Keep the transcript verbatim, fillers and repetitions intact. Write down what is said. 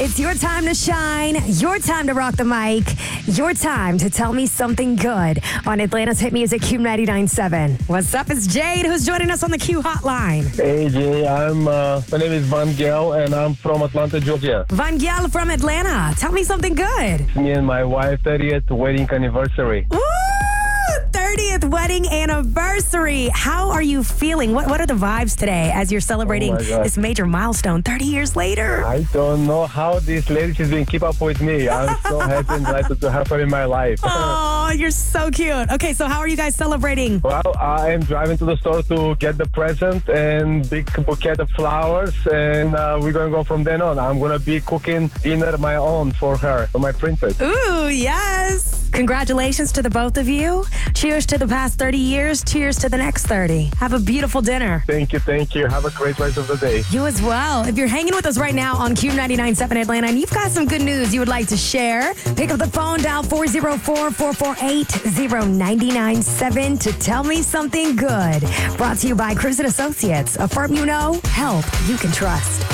It's your time to shine, your time to rock the mic, your time to tell me something good on Atlanta's hit music Q ninety-nine point seven. What's up? It's Jade who's joining us on the Q hotline. Hey, Jay. I'm, uh, my name is Van Gel, and I'm from Atlanta, Georgia. Van Gel from Atlanta. Tell me something good. Me and my wife, thirtieth wedding anniversary. Woo! thirtieth wedding anniversary. How are you feeling? What What are the vibes today as you're celebrating Oh my God. this major milestone thirty years later? I don't know how this lady has been keep up with me. I'm so happy and delighted to have her in my life. Oh, you're so cute. Okay, so how are you guys celebrating? Well, I am driving to the store to get the present and big bouquet of flowers, and uh, we're going to go from then on. I'm going to be cooking dinner my own for her, for my princess. Ooh, yes. Congratulations to the both of you. Cheers to the past thirty years. Cheers to the next thirty. Have a beautiful dinner. Thank you, thank you. Have a great rest of the day. You as well. If you're hanging with us right now on Q ninety-nine point seven Atlanta and you've got some good news you would like to share, pick up the phone, dial four oh four, four four eight, oh nine nine seven to tell me something good. Brought to you by Cruz and Associates, a firm you know, help you can trust.